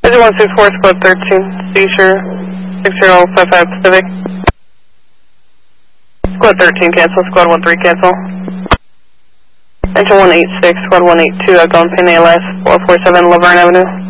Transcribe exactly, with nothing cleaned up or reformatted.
Engine one six four, squad thirteen, seizure, six zero five five Pacific. Squad thirteen cancel, squad one three cancel. Engine one eight six, squad one eight two, outgoing pin A L S, four four seven Laverne Avenue.